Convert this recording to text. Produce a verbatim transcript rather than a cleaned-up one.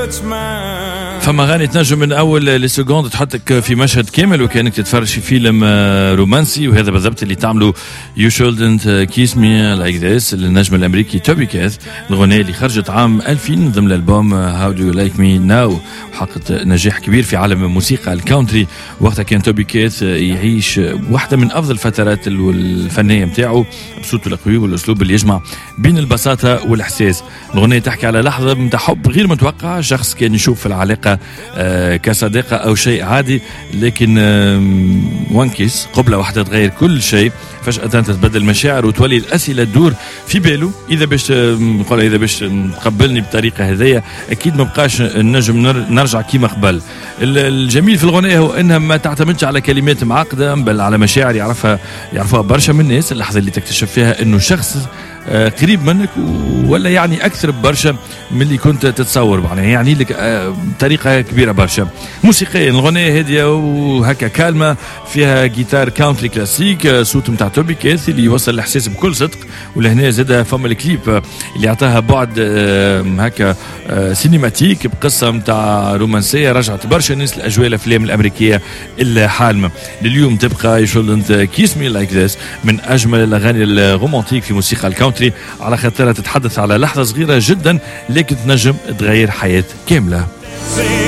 فما غاني تنجم من اول لسكوند تحطك في مشهد كامل وكانك تتفرج في فيلم رومانسي، وهذا بالضبط اللي تعملوا يو شولدنت كيس مي لايك ذس للنجم الامريكي توبي كيث. الغنية اللي خرجت عام ألفين ضمن الالبوم هاو دو يو لايك مي ناو، وحققت نجاح كبير في عالم الموسيقى الكاونتري. وقتها كان توبي كيث يعيش واحدة من افضل الفترات الفنية متاعه بصوته القوي والاسلوب اللي يجمع بين البساطة والاحساس. الغنية تحكي على لحظة متاع حب غير متوقع، شخص كان يشوف في العلاقة آه كصداقة أو شيء عادي، لكن آه وانكيس قبلة واحدة تغير كل شيء. فجأة تتبدل المشاعر وتولي الأسئلة تدور في باله، إذا باش نقول إذا باش تقبلني بطريقة هذية أكيد ما بقاش النجم نرجع كيما قبل. الجميل في الغنية هو أنها ما تعتمدش على كلمات معقدة، بل على مشاعر يعرفها يعرفها برشا من الناس. اللحظة اللي تكتشف فيها أنه شخص قريب منك ولا يعني أكثر برشا من اللي كنت تتصور، يعني يعني لك بطريقة كبيرة برشا. موسيقيا الغنية هادية وهكا كالمة، فيها جيتار كاونتري كلاسيك، صوت متاع توبي كيث اللي يوصل الإحساس بكل صدق. ولهنا زاد فما الكليب اللي عطاها بعد هكا سينماتيك بقصة متاع رومانسية رجعت برشا ناس لأجواء الأفلام الأمريكية الحالمة. لليوم تبقى يو شولدنت كيس مي لايك ذس من أجمل الأغاني الرومانتيك في موسيقى الكاونتري، على خاطرها تتحدث على لحظة صغيرة جدا لكن تنجم تغير حياة كاملة.